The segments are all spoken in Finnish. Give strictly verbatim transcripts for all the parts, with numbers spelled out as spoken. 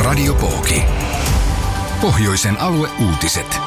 Radio Pooki. Pohjoisen alueuutiset.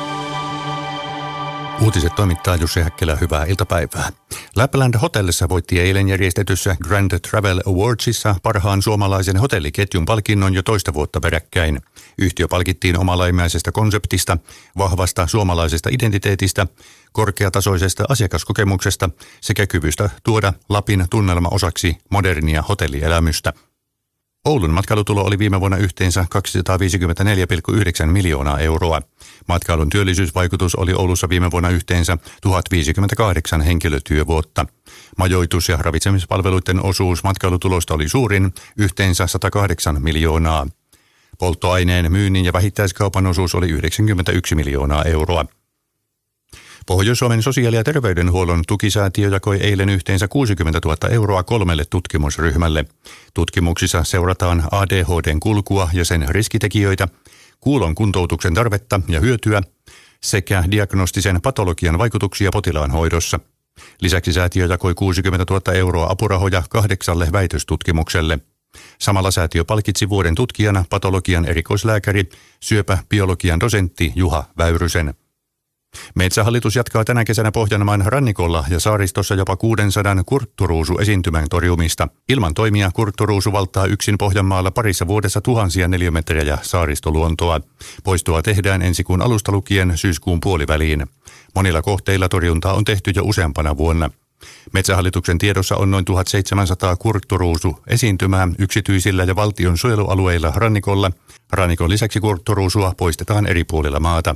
Uutiset toimittaa Jussi Häkkelä, hyvää iltapäivää. Lapland Hotellissa voitti eilen järjestetyssä Grand Travel Awardsissa parhaan suomalaisen hotelliketjun palkinnon jo toista vuotta peräkkäin. Yhtiö palkittiin omalaimäisestä konseptista, vahvasta suomalaisesta identiteetistä, korkeatasoisesta asiakaskokemuksesta sekä kyvystä tuoda Lapin tunnelma osaksi modernia hotellielämystä. Oulun matkailutulo oli viime vuonna yhteensä kaksisataaviisikymmentäneljä pilkku yhdeksän miljoonaa euroa. Matkailun työllisyysvaikutus oli Oulussa viime vuonna yhteensä tuhat viisikymmentäkahdeksan henkilötyövuotta. Majoitus- ja ravitsemispalveluiden osuus matkailutulosta oli suurin, yhteensä sata kahdeksan miljoonaa. Polttoaineen myynnin ja vähittäiskaupan osuus oli yhdeksänkymmentäyksi miljoonaa euroa. Pohjois-Suomen sosiaali- ja terveydenhuollon tukisäätiö jakoi eilen yhteensä kuusikymmentätuhatta euroa kolmelle tutkimusryhmälle. Tutkimuksissa seurataan A D H D:n kulkua ja sen riskitekijöitä, kuulon kuntoutuksen tarvetta ja hyötyä sekä diagnostisen patologian vaikutuksia potilaan hoidossa. Lisäksi säätiö jakoi kuusikymmentätuhatta euroa apurahoja kahdeksalle väitöstutkimukselle. Samalla säätiö palkitsi vuoden tutkijana patologian erikoislääkäri, syöpäbiologian dosentti Juha Väyrysen. Metsähallitus jatkaa tänä kesänä Pohjanmaan rannikolla ja saaristossa jopa kuusisataa kurtturuusu-esiintymän torjumista. Ilman toimia kurtturuusu valtaa yksin Pohjanmaalla parissa vuodessa tuhansia neliömetrejä saaristoluontoa. Poistoa tehdään ensi kuun alusta lukien syyskuun puoliväliin. Monilla kohteilla torjuntaa on tehty jo useampana vuonna. Metsähallituksen tiedossa on noin tuhatseitsemänsataa kurtturuusu-esiintymää yksityisillä ja valtion suojelualueilla rannikolla. Rannikon lisäksi kurtturuusua poistetaan eri puolilla maata.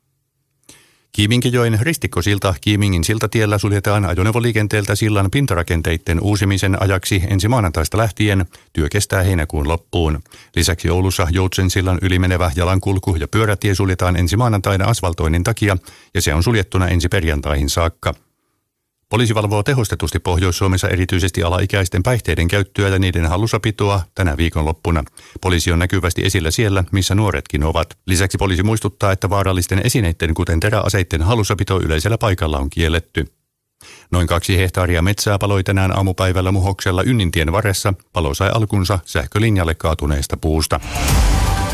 Kiiminkijoen ristikkosilta Kiimingin siltatiellä suljetaan ajoneuvoliikenteeltä sillan pintarakenteiden uusimisen ajaksi ensi maanantaista lähtien. Työ kestää heinäkuun loppuun. Lisäksi Oulussa Joutsensillan ylimenevä jalankulku- ja pyörätie suljetaan ensi maanantaina asfaltoinnin takia ja se on suljettuna ensi perjantaihin saakka. Poliisi valvoo tehostetusti Pohjois-Suomessa erityisesti alaikäisten päihteiden käyttöä ja niiden hallussapitoa tänä viikonloppuna. Poliisi on näkyvästi esillä siellä, missä nuoretkin ovat. Lisäksi poliisi muistuttaa, että vaarallisten esineiden, kuten teräaseiden hallussapito yleisellä paikalla on kielletty. Noin kaksi hehtaaria metsää paloi tänään aamupäivällä Muhoksella Ynnintien varressa. Palo sai alkunsa sähkölinjalle kaatuneesta puusta.